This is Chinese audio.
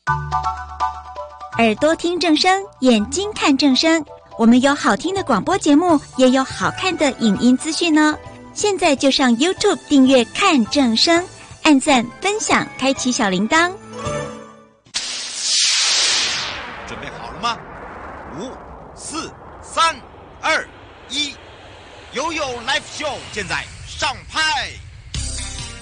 耳朵听正声，眼睛看正声。我们有好听的广播节目，也有好看的影音资讯哦。现在就上 YouTube 订阅看正声，按赞、分享，开启小铃铛。 准备好了吗？5、4、3、2、1，悠悠 Live Show 现在上拍。